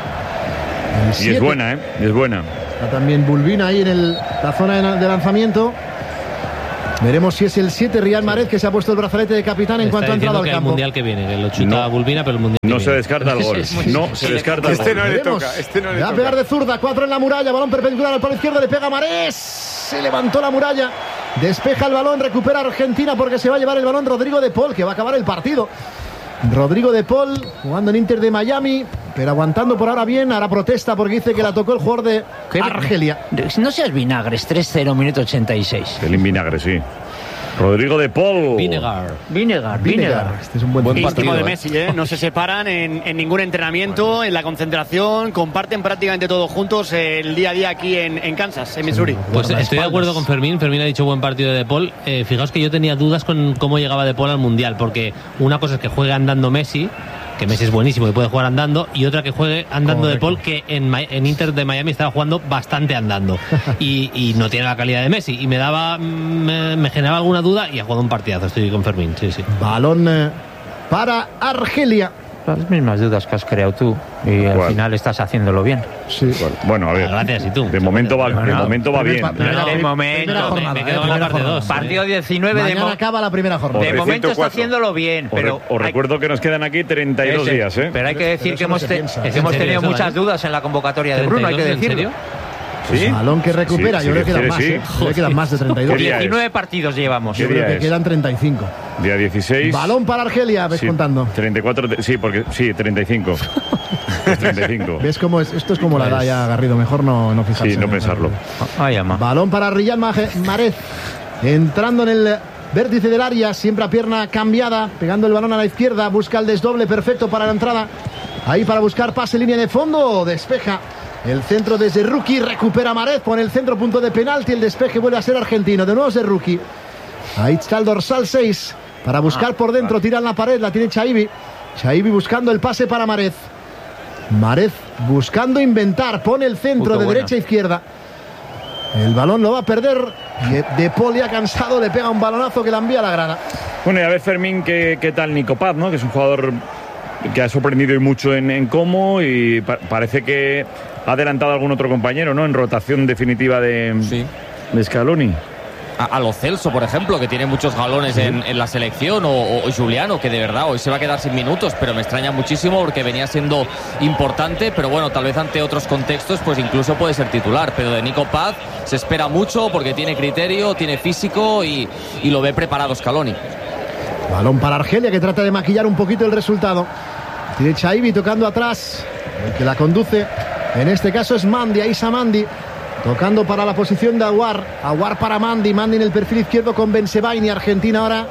Y es buena, es buena. Está también Bulbina ahí en la zona de lanzamiento. Veremos si es el 7 Riyad Mahrez, que se ha puesto el brazalete de capitán en cuanto ha entrado al campo. El mundial que viene, que lo chuta Bulbina, pero el mundial no se descarta el gol. No se descarta el gol. No le toca. Le va a pegar de zurda, 4 en la muralla, balón perpendicular al palo izquierdo, le pega Mahrez. Se levantó la muralla, despeja el balón, recupera Argentina porque se va a llevar el balón Rodrigo de Paul, que va a acabar el partido. Rodrigo de Paul jugando en Inter de Miami, pero aguantando por ahora bien. Ahora protesta porque dice que la tocó el jugador de Argelia. No seas vinagres, 3-0, minuto 86. El vinagre, sí. Rodrigo de Paul. Vinegar. Este es un buen partido de Messi, ¿eh? No se separan en ningún entrenamiento, en la concentración, comparten prácticamente todos juntos el día a día aquí en Kansas, en Missouri. Pues estoy de acuerdo con Fermín. Fermín ha dicho buen partido de Paul. Fijaos que yo tenía dudas con cómo llegaba de Paul al Mundial, porque una cosa es que juegue andando Messi, que Messi es buenísimo y puede jugar andando, y otra que juegue andando de Paul, que en Inter de Miami estaba jugando bastante andando y no tiene la calidad de Messi, y me generaba alguna duda, y ha jugado un partidazo. Estoy con Fermín, sí. Balón para Argelia. Las mismas dudas que has creado tú, y al final estás haciéndolo bien. Sí. Bueno, a ver. Gracias, y tú. De momento va bien. De momento me quedo con la parte 2. Partido 19 Mañana acaba la primera jornada. De momento está haciéndolo bien, pero os recuerdo que nos quedan aquí 32 días, ¿eh? Pero hay que decir que hemos tenido muchas dudas en la convocatoria de Bruno, hay que decirlo. ¿Sí? Balón que recupera, yo creo que quedan más, Yo quedan más de 32. 19 partidos llevamos. Yo creo que quedan 35. Día 16. Balón para Argelia, ves contando. 34, sí, 35. 35. ¿Ves cómo es? Esto es como la edad ya, Garrido, mejor no fijarse. Sí, no pensarlo. Balón para Riyad Mahrez, entrando en el vértice del área, siempre a pierna cambiada, pegando el balón a la izquierda, busca el desdoble perfecto para la entrada. Ahí para buscar pase, línea de fondo, despeja. El centro desde Rookie, recupera Mahrez, pone el centro, punto de penalti, el despeje vuelve a ser argentino, de nuevo es de Rookie. Ahí está el dorsal 6, para buscar por dentro, tira en la pared, la tiene Chaibi. Chaibi buscando el pase para Mahrez. Mahrez buscando inventar, pone el centro de derecha a izquierda. El balón lo va a perder, De Paul ya cansado, le pega un balonazo que la envía a la grada. Bueno, y a ver, Fermín, ¿qué tal Nico Paz, ¿no? Que es un jugador que ha sorprendido y mucho en Como, y parece que ha adelantado a algún otro compañero, ¿no? En rotación definitiva de Scaloni. A Lo Celso, por ejemplo, que tiene muchos galones en la selección, o Juliano, que de verdad hoy se va a quedar sin minutos, pero me extraña muchísimo porque venía siendo importante, pero bueno, tal vez ante otros contextos pues incluso puede ser titular, pero de Nico Paz se espera mucho porque tiene criterio, tiene físico y lo ve preparado Scaloni. Balón para Argelia, que trata de maquillar un poquito el resultado. Tiene Chaibi tocando atrás, el que la conduce en este caso es Mandi, Aissa Mandi, tocando para la posición de Aouar. Aouar para Mandi en el perfil izquierdo con Bensebaini. Argentina ahora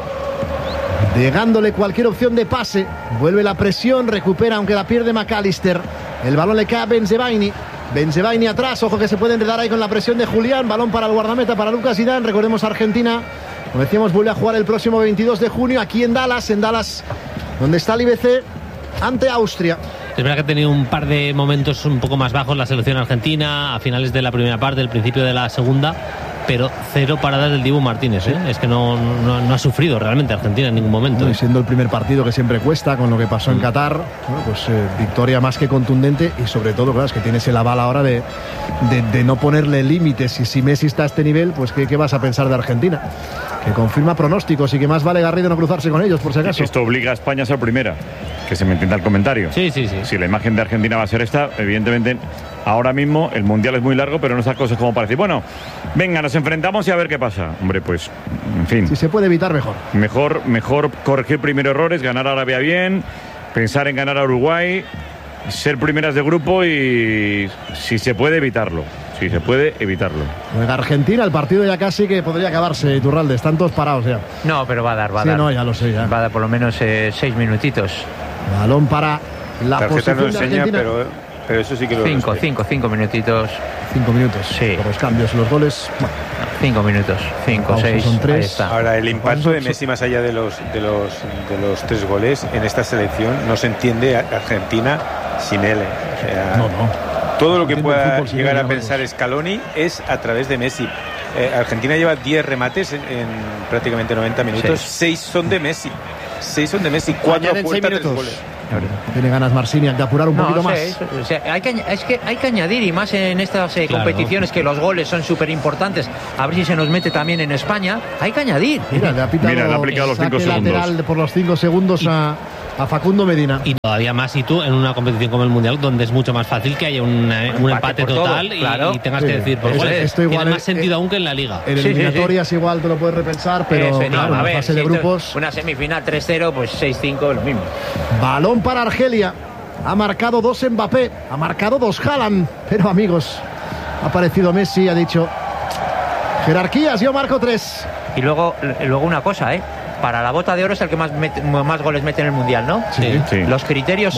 negándole cualquier opción de pase. Vuelve la presión, recupera aunque la pierde McAllister. El balón le cae a Bensebaini atrás, ojo que se puede enredar ahí con la presión de Julián. Balón para el guardameta, para Lucas Zidane. Recordemos, Argentina, como decíamos, vuelve a jugar el próximo 22 de junio aquí en Dallas, donde está el IBC, ante Austria. Es verdad que ha tenido un par de momentos un poco más bajos la selección argentina a finales de la primera parte, el principio de la segunda, pero 0 paradas del Dibu Martínez, ¿eh? Es que no ha sufrido realmente Argentina en ningún momento. Y siendo el primer partido que siempre cuesta, con lo que pasó en Qatar, bueno, pues victoria más que contundente, y sobre todo, claro, es que tienes el aval ahora de no ponerle límites. Y si Messi está a este nivel, pues ¿qué vas a pensar de Argentina? Que confirma pronósticos y que más vale, Garrido, no cruzarse con ellos, por si acaso. Esto obliga a España a ser primera, que se me entienda el comentario. Sí. Si la imagen de Argentina va a ser esta, evidentemente ahora mismo el Mundial es muy largo, pero no estas cosas como parece. Bueno, venga, nos enfrentamos y a ver qué pasa. Hombre, pues, en fin. Si se puede evitar, mejor. Mejor corregir primero errores, ganar a Arabia bien, pensar en ganar a Uruguay, ser primeras de grupo y si se puede evitarlo. Sí, se puede evitarlo. En Argentina el partido ya casi que podría acabarse, Iturralde. Están todos parados ya. No, pero va a dar. No, ya lo sé. Ya. Va a dar por lo menos 6 minutitos. Balón para la posición no enseña, de Argentina. pero eso sí que lo 5 minutitos. 5 minutos. Sí. Por los cambios, los goles. 5 minutos. 5, 6. Son 3. Ahí está. Ahora, el impacto de Messi, más allá de los 3 goles en esta selección, no se entiende Argentina sin él. O sea, no. Todo lo que pueda llegar a pensar Scaloni es a través de Messi. Argentina lleva 10 remates en prácticamente 90 minutos. 6 son de Messi. 6 son de Messi, 4 Añaden 6 apuesta, 3 minutos. goles. Tiene ganas Marciniak de apurar un poquito más. O sea, hay que añadir, y más en estas competiciones, que los goles son súper importantes. A ver si se nos mete también en España. Hay que añadir. Mira, le ha aplicado los 5 segundos. Lateral por los 5 segundos a Facundo Medina. Y todavía más si tú en una competición como el Mundial, donde es mucho más fácil que haya un empate total todo, claro. y tengas que decir por goles. Esto igual tiene más sentido aún que en la Liga. En eliminatorias igual te lo puedes repensar, pero claro, en la fase de grupos... Una semifinal 3-0, pues 6-5, lo mismo. Balón para Argelia. Ha marcado 2 Mbappé, ha marcado 2 Haaland. Pero amigos, ha aparecido Messi, ha dicho: jerarquías, yo marco 3. Y luego una cosa, para la bota de oro es el que más goles mete en el Mundial, ¿no? Sí. Los criterios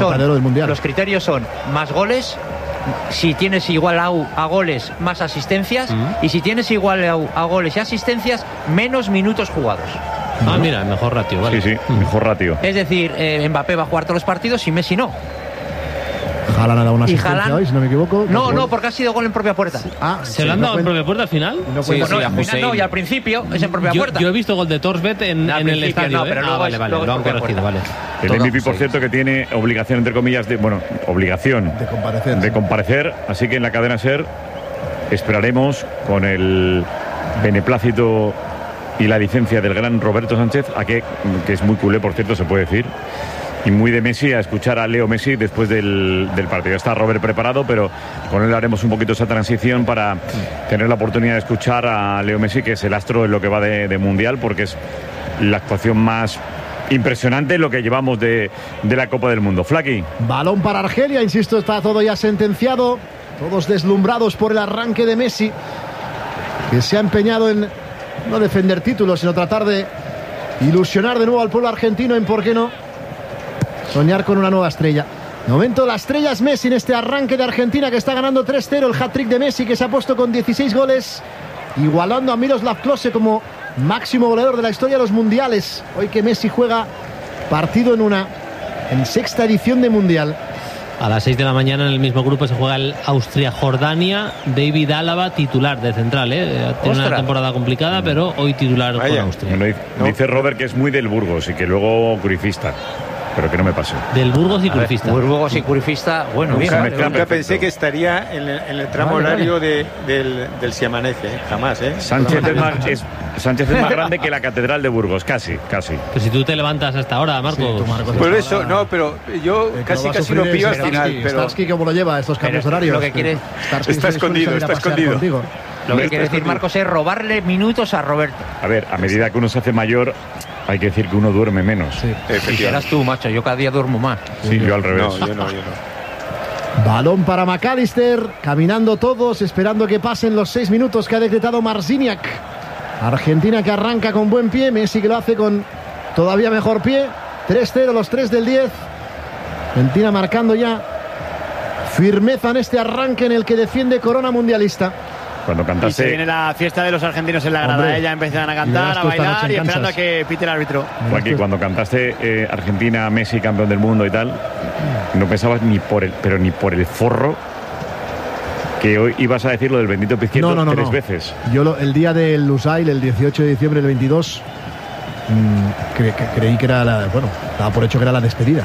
son más goles, si tienes igual a goles, más asistencias, y si tienes igual a goles y asistencias, menos minutos jugados. Mira, mejor ratio, vale. Sí, mejor ratio. Es decir, Mbappé va a jugar todos los partidos y Messi no. Haaland ha dado una asistencia hoy, si no me equivoco. No, porque ha sido gol en propia puerta. ¿Se lo han dado en propia puerta al final? No, y al principio es en propia puerta. Yo he visto gol de Torsbet en el estadio. No, pero vale, lo han corregido, vale. El MVP, por cierto, que tiene obligación, entre comillas, obligación de comparecer. Así que en la cadena SER esperaremos con el beneplácito y la licencia del gran Roberto Sánchez, que es muy culé, por cierto, se puede decir, y muy de Messi, a escuchar a Leo Messi después del partido. Está Robert preparado, pero con él haremos un poquito esa transición para tener la oportunidad de escuchar a Leo Messi, que es el astro en lo que va de Mundial, porque es la actuación más impresionante en lo que llevamos de la Copa del Mundo. Flaqui. Balón para Argelia, insisto, está todo ya sentenciado, todos deslumbrados por el arranque de Messi, que se ha empeñado en no defender títulos, sino tratar de ilusionar de nuevo al pueblo argentino en, ¿por qué no?, soñar con una nueva estrella. De momento la estrella es Messi en este arranque de Argentina, que está ganando 3-0. El hat-trick de Messi, que se ha puesto con 16 goles, igualando a Miroslav Klose como máximo goleador de la historia de los mundiales. Hoy que Messi juega partido en sexta edición de Mundial. A las 6 de la mañana en el mismo grupo se juega el Austria-Jordania. David Álava, titular de central. Tiene una temporada complicada, pero hoy titular con Austria. Bueno, dice Robert que es muy del Burgos y que luego curifista. Pero que no me pase. Del Burgos y curifista. Burgos y curifista, bueno, nunca pensé que estaría en el tramo horario del Si Amanece, jamás, Sánchez es más grande que la Catedral de Burgos, casi. Pero si tú te levantas hasta ahora, Marcos. Sí, por eso, no, pero yo casi lo pillo al final. Pero Starsky, ¿cómo lo lleva estos cambios horarios? Lo que quiere... Está escondido. Lo que quiere decir Marcos es robarle minutos a Roberto. A ver, a medida que uno se hace mayor, hay que decir que uno duerme menos. Sí. Y serás tú, macho, yo cada día duermo más. Sí, yo al revés. No, yo no. Balón para McAllister, caminando todos, esperando que pasen los 6 minutos que ha decretado Marciniak. Argentina que arranca con buen pie, Messi que lo hace con todavía mejor pie. 3-0, los 3 del 10. Argentina marcando ya firmeza en este arranque en el que defiende corona mundialista. Cuando cantaste... Y se viene la fiesta de los argentinos en la grada. Ya empiezan a cantar, a bailar y esperando a que pite el árbitro. Aquí, cuando cantaste Argentina, Messi, campeón del mundo y tal, no pensabas ni por el forro que hoy ibas a decir lo del bendito Pizquierdo tres veces. Yo el día del Lusail, el 18 de diciembre del 22, creí que era estaba por hecho que era la despedida.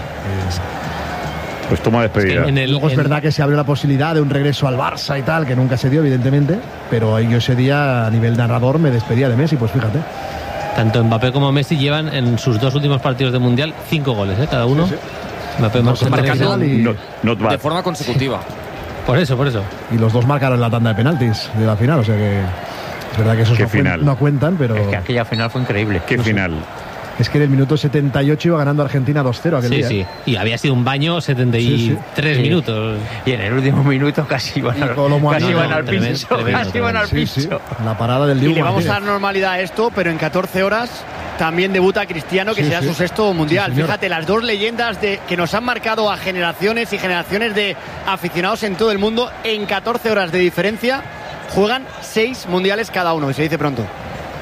Pues toma despedida. Luego es verdad que se abrió la posibilidad de un regreso al Barça y tal, que nunca se dio, evidentemente, pero yo ese día, a nivel narrador, me despedía de Messi, pues fíjate. Tanto Mbappé como Messi llevan en sus 2 últimos partidos de Mundial 5 goles, cada uno. Sí. Mbappé marcando de forma consecutiva. Por eso. Y los 2 marcaron la tanda de penaltis de la final, o sea que es verdad que esos no cuentan, pero... Es que aquella final fue increíble. ¿Qué final? Es que en el minuto 78 iba ganando Argentina 2-0 aquel día. Sí, y había sido un baño 73 minutos. Y en el último minuto casi iban al piso. La parada del Dibu. Y le vamos a dar normalidad a esto, pero en 14 horas también debuta Cristiano, que será su 6º Mundial. Fíjate, las 2 leyendas que nos han marcado a generaciones y generaciones de aficionados en todo el mundo, en 14 horas de diferencia, juegan 6 mundiales cada uno, y se dice pronto.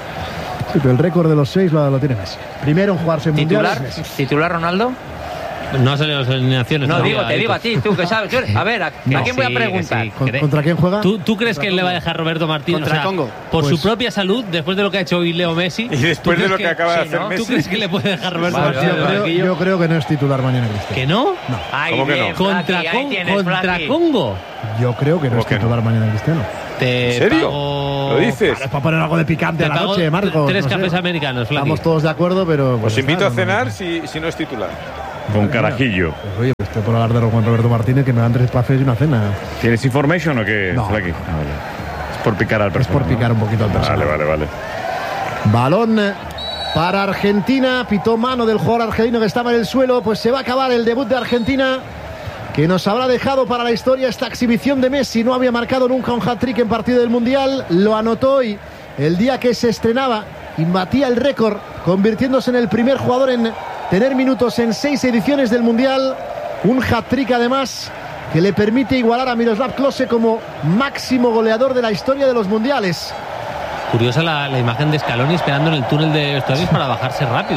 Sí, pero el récord de los 6 lo tiene Messi. Primero en jugarse en mundiales. ¿Titular Ronaldo? No ha salido las eliminaciones. No, te digo a ti, tú que sabes. A ver, ¿a quién voy a preguntar? ¿Contra quién juega? ¿Tú crees que le va a dejar Roberto Martínez? Contra Congo. Por su propia salud, después de lo que ha hecho hoy Leo Messi. Y después de lo que acaba de hacer Messi. ¿Tú crees que le puede dejar Roberto Martínez? Yo creo que no es titular mañana Cristiano. ¿Que no? ¿Cómo que no? Contra Congo. Yo creo que no es titular mañana Cristiano. ¿En serio? ¿Lo dices? Es para poner algo de picante a la noche, Marcos. 3 cafés americanos, Flaky. Estamos todos de acuerdo, pero... Os invito a cenar si no es titular. Con carajillo. Pues oye, estoy por hablar de Juan Roberto Martínez, que me dan 3 cafés y una cena. ¿Tienes information o qué, No. Flaky? Vale. Es por picar al personal. Es por picar un poquito al personal. Vale. Balón para Argentina. Pitó mano del jugador argelino que estaba en el suelo. Pues se va a acabar el debut de Argentina, que nos habrá dejado para la historia esta exhibición de Messi. No había marcado nunca un hat-trick en partido del Mundial. Lo anotó hoy, el día que se estrenaba, y batía el récord, convirtiéndose en el primer jugador en tener minutos en 6 ediciones del Mundial. Un hat-trick además que le permite igualar a Miroslav Klose como máximo goleador de la historia de los Mundiales. Curiosa la imagen de Scaloni esperando en el túnel de vestuarios para bajarse rápido.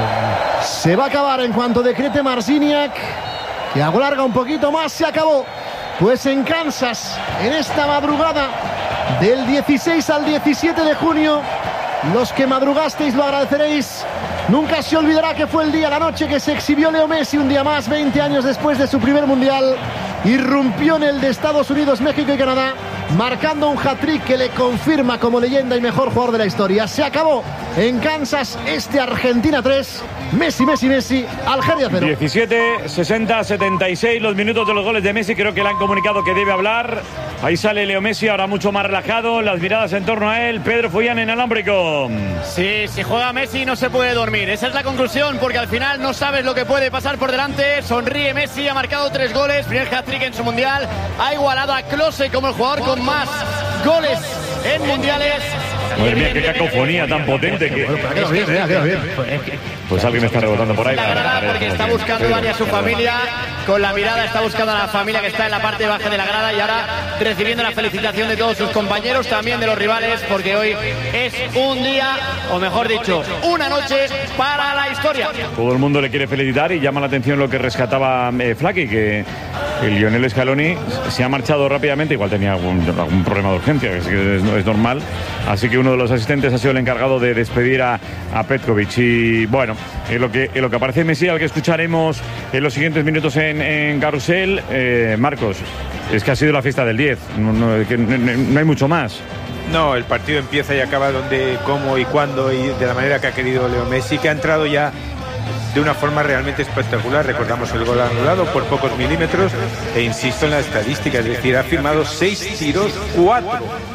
Se va a acabar en cuanto decrete Marciniak, que alarga un poquito más. Se acabó. Pues en Kansas, en esta madrugada del 16 al 17 de junio, los que madrugasteis lo agradeceréis. Nunca se olvidará que fue el día, la noche que se exhibió Leo Messi un día más, 20 años después de su primer Mundial. Irrumpió en el de Estados Unidos, México y Canadá, marcando un hat-trick que le confirma como leyenda y mejor jugador de la historia. Se acabó en Kansas Argentina 3, Messi, Algeria 0. 17, 60, 76 los minutos de los goles de Messi. Creo que le han comunicado que debe hablar. Ahí sale Leo Messi, ahora mucho más relajado, las miradas en torno a él. Pedro Fullán en Alámbrico. Sí, si juega Messi no se puede dormir. Esa es la conclusión, porque al final no sabes lo que puede pasar por delante. Sonríe Messi, ha marcado 3 goles, primer hat-trick en su Mundial. Ha igualado a Klose como el jugador con más goles en Mundiales. Madre mía, qué cacofonía tan potente. Queda bien. Pues alguien está rebotando por ahí. La grada, porque está buscando Dani a su familia. Con la mirada está buscando a la familia que está en la parte baja de la grada, y ahora recibiendo la felicitación de todos sus compañeros, también de los rivales, porque hoy es un día, o mejor dicho, una noche para la historia. Todo el mundo le quiere felicitar, y llama la atención lo que rescataba Flaky, que el Lionel Scaloni se ha marchado rápidamente. Igual tenía algún problema de urgencia, que es normal. Así que uno de los asistentes ha sido el encargado de despedir a Petkovic. Y bueno, en lo que aparece Messi, al que escucharemos en los siguientes minutos en Carrusel, Marcos, es que ha sido la fiesta del 10. No hay mucho más. No, el partido empieza y acaba donde, cómo y cuándo y de la manera que ha querido Leo Messi, que ha entrado ya de una forma realmente espectacular. Recordamos el gol anulado por pocos milímetros, e insisto en la estadística, es decir, ha firmado 6 tiros, 4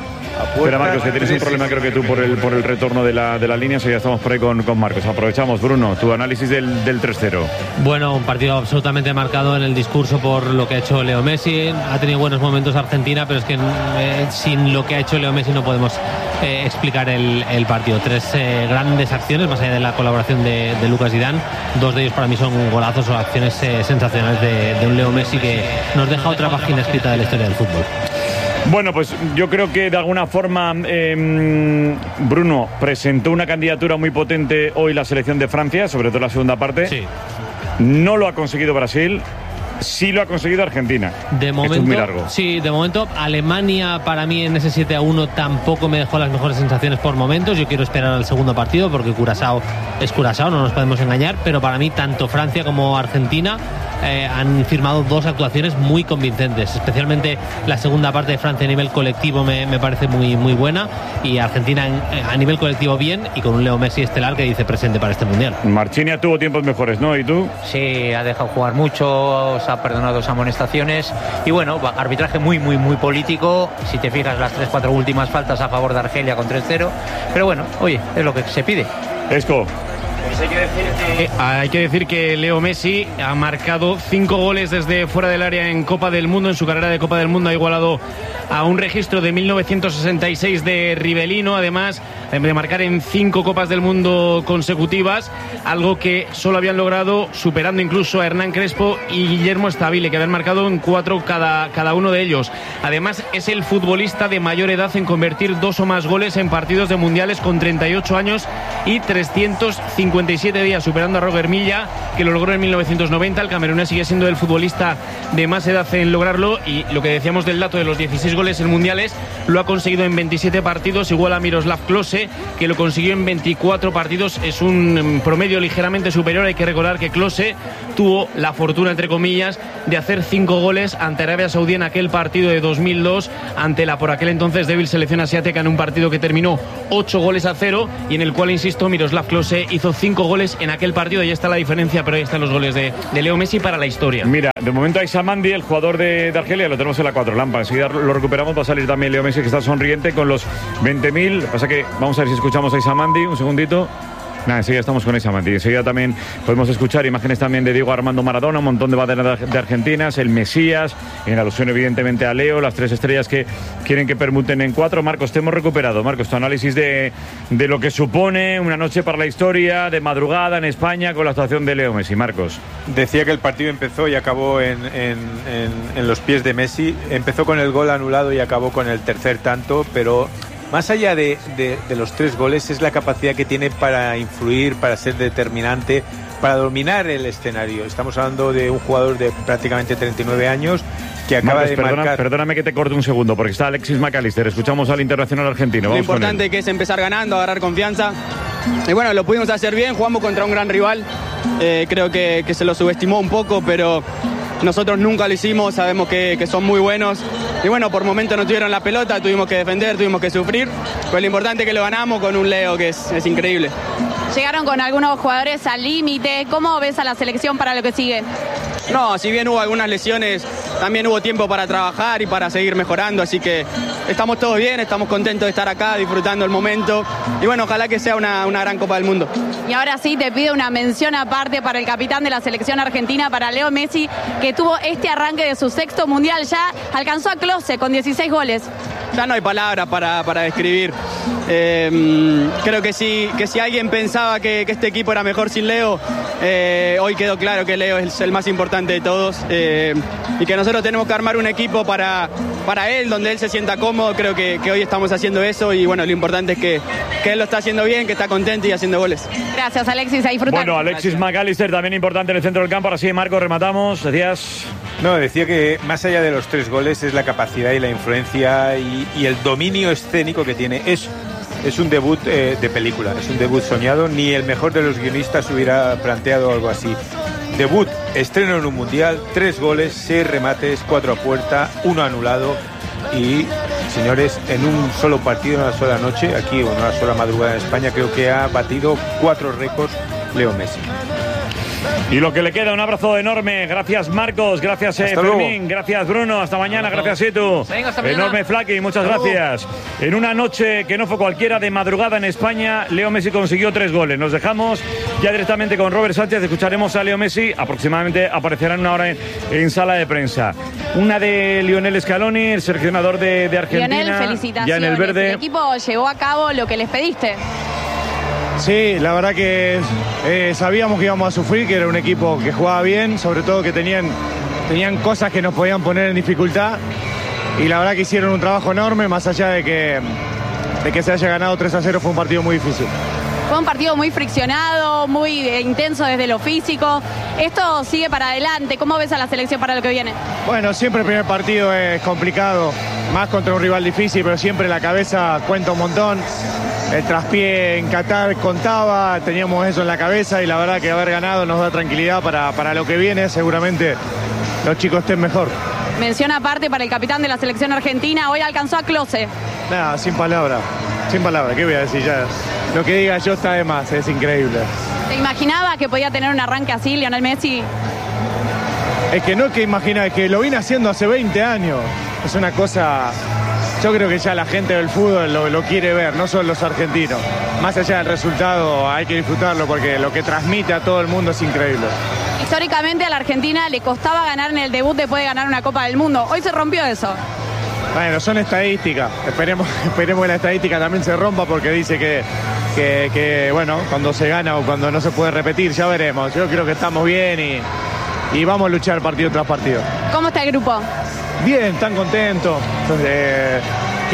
Pero Marcos, que tienes un problema, creo que tú, por el retorno de la línea. Ya estamos por ahí con Marcos. Aprovechamos, Bruno, tu análisis del 3-0. Bueno, un partido absolutamente marcado en el discurso por lo que ha hecho Leo Messi. Ha tenido buenos momentos Argentina, pero es que sin lo que ha hecho Leo Messi no podemos explicar el partido. 3 grandes acciones, más allá de la colaboración de Lucas Zidane. 2 de ellos para mí son golazos o acciones sensacionales de un Leo Messi que nos deja otra página escrita de la historia del fútbol. Bueno, pues yo creo que de alguna forma Bruno presentó una candidatura muy potente hoy la selección de Francia, sobre todo la segunda parte. Sí. No lo ha conseguido Brasil. Sí lo ha conseguido Argentina. De momento, esto es muy largo. Sí, de momento Alemania para mí en ese 7-1 tampoco me dejó las mejores sensaciones por momentos. Yo quiero esperar al segundo partido porque Curazao es Curazao, no nos podemos engañar, pero para mí tanto Francia como Argentina han firmado 2 actuaciones muy convincentes, especialmente la segunda parte de Francia a nivel colectivo me parece muy, muy buena, y Argentina a nivel colectivo bien, y con un Leo Messi estelar que dice presente para este Mundial. Marchini tuvo tiempos mejores, ¿no? ¿Y tú? Sí, ha dejado jugar mucho, se ha perdonado 2 amonestaciones, y bueno, arbitraje muy, muy, muy político. Si te fijas, las 3-4 últimas faltas a favor de Argelia con 3-0, pero bueno, oye, es lo que se pide. Esco. Pues hay que decir que Leo Messi ha marcado 5 goles desde fuera del área en Copa del Mundo. En su carrera de Copa del Mundo ha igualado a un registro de 1966 de Rivellino, además de marcar en 5 Copas del Mundo consecutivas, algo que solo habían logrado superando incluso a Hernán Crespo y Guillermo Stabile, que habían marcado en 4 cada uno de ellos. Además, es el futbolista de mayor edad en convertir 2 o más goles en partidos de mundiales, con 38 años y 350 57 días superando a Roger Milla, que lo logró en 1990. El camerunés sigue siendo el futbolista de más edad en lograrlo, y lo que decíamos del dato de los 16 goles en mundiales, lo ha conseguido en 27 partidos, igual a Miroslav Klose, que lo consiguió en 24 partidos. Es un promedio ligeramente superior. Hay que recordar que Klose tuvo la fortuna, entre comillas, de hacer 5 goles ante Arabia Saudí en aquel partido de 2002, ante la por aquel entonces débil selección asiática, en un partido que terminó 8-0, y en el cual, insisto, Miroslav Klose hizo 5 goles en aquel partido. Ahí está la diferencia, pero ahí están los goles de Leo Messi para la historia. Mira, de momento hay Samandi, el jugador de Argelia, lo tenemos en la 4 Lampa. Enseguida lo recuperamos, va a salir también Leo Messi, que está sonriente con los 20.000. Pasa que vamos a ver si escuchamos a Samandi, un segundito. Nada, enseguida estamos con esa Mati. Enseguida también podemos escuchar imágenes también de Diego Armando Maradona, un montón de banderas de argentinas, el Mesías, en alusión evidentemente a Leo, las 3 estrellas que quieren que permuten en 4. Marcos, te hemos recuperado. Marcos, tu análisis de lo que supone una noche para la historia, de madrugada en España con la actuación de Leo Messi. Marcos. Decía que el partido empezó y acabó en los pies de Messi. Empezó con el gol anulado y acabó con el tercer tanto, pero más allá de los 3 goles, es la capacidad que tiene para influir, para ser determinante, para dominar el escenario. Estamos hablando de un jugador de prácticamente 39 años que acaba Marcos, de marcar... Perdóname que te corte un segundo, porque está Alexis McAllister. Escuchamos al internacional argentino. Lo importante que es empezar ganando, agarrar confianza. Y bueno, lo pudimos hacer bien, jugamos contra un gran rival. Creo que se lo subestimó un poco, pero nosotros nunca lo hicimos, sabemos que son muy buenos. Y bueno, por momentos no tuvieron la pelota, tuvimos que defender, tuvimos que sufrir. Pero lo importante es que lo ganamos con un Leo que es increíble. Llegaron con algunos jugadores al límite. ¿Cómo ves a la selección para lo que sigue? No, si bien hubo algunas lesiones, también hubo tiempo para trabajar y para seguir mejorando, así que estamos todos bien, estamos contentos de estar acá, disfrutando el momento, y bueno, ojalá que sea una gran Copa del Mundo. Y ahora sí te pido una mención aparte para el capitán de la selección argentina, para Leo Messi, que tuvo este arranque de su 6º mundial, ya alcanzó a Klose con 16 goles. Ya no hay palabras para describir. Creo que si alguien pensaba que este equipo era mejor sin Leo, hoy quedó claro que Leo es el más importante de todos, y que nosotros tenemos que armar un equipo para él, donde él se sienta cómodo. Creo que hoy estamos haciendo eso, y bueno, lo importante es que él lo está haciendo bien, que está contento y haciendo goles. Gracias, Alexis, a disfrutar. Bueno, Alexis McAllister también importante en el centro del campo. Ahora sí, Marco, rematamos. Decías... No, decía que más allá de los 3 goles es la capacidad y la influencia y el dominio escénico que tiene. Es un debut de película, es un debut soñado. Ni el mejor de los guionistas hubiera planteado algo así. Debut, estreno en un mundial, 3 goles, 6 remates, 4 a puerta, 1 anulado. Y, señores, en un solo partido, en una sola noche, aquí o en una sola madrugada en España, creo que ha batido 4 récords Leo Messi. Y lo que le queda, un abrazo enorme. Gracias, Marcos. Gracias, Fermín. Luego. Gracias, Bruno. Hasta mañana. Gracias, Situ. Enorme, Flaky. Muchas gracias. En una noche que no fue cualquiera, de madrugada en España, Leo Messi consiguió 3 goles. Nos dejamos ya directamente con Robert Sánchez. Escucharemos a Leo Messi. Aproximadamente aparecerá en una hora en sala de prensa. Una de Lionel Scaloni, el seleccionador de Argentina. Lionel, felicitaciones. Ya en el verde. El equipo llevó a cabo lo que les pediste. Sí, la verdad que sabíamos que íbamos a sufrir, que era un equipo que jugaba bien, sobre todo que tenían cosas que nos podían poner en dificultad, y la verdad que hicieron un trabajo enorme. Más allá de que se haya ganado 3-0, fue un partido muy difícil. Fue un partido muy friccionado, muy intenso desde lo físico. Esto sigue para adelante. ¿Cómo ves a la selección para lo que viene? Bueno, siempre el primer partido es complicado, más contra un rival difícil, pero siempre la cabeza cuenta un montón. El traspié en Qatar contaba, teníamos eso en la cabeza, y la verdad que haber ganado nos da tranquilidad para lo que viene. Seguramente los chicos estén mejor. Mención aparte para el capitán de la selección argentina. Hoy alcanzó a Klose. Nada, sin palabras. ¿Qué voy a decir ya? Lo que diga yo está de más, es increíble. ¿Te imaginabas que podía tener un arranque así, Lionel Messi? Es que no es que imagina, es que lo vine haciendo hace 20 años. Es una cosa... Yo creo que ya la gente del fútbol lo quiere ver, no solo los argentinos. Más allá del resultado, hay que disfrutarlo, porque lo que transmite a todo el mundo es increíble. Históricamente a la Argentina le costaba ganar en el debut después de ganar una Copa del Mundo. Hoy se rompió eso. Bueno, son estadísticas. Esperemos que la estadística también se rompa, porque dice que bueno, cuando se gana o cuando no se puede repetir, ya veremos. Yo creo que estamos bien y vamos a luchar partido tras partido. ¿Cómo está el grupo? Bien, tan contentos.